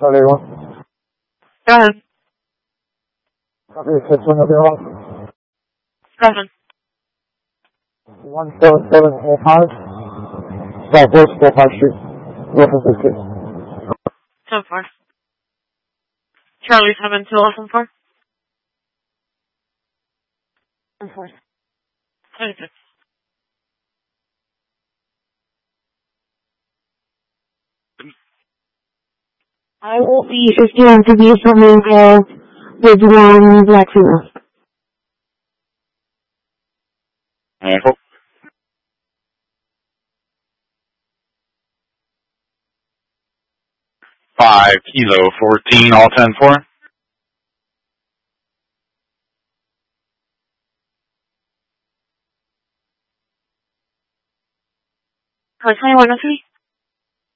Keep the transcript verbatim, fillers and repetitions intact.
Charlie one. Go ahead. Copy six one of your one. Go ahead. one seven seven eight five. Southwest four five Street. Wilson Biscuit. ten four. Charlie seven two eleven four. ten four. twenty-six. I will be fifty-one to be from Mango with one black female. Echo. Five kilo fourteen, all ten four. Code twenty-one oh three.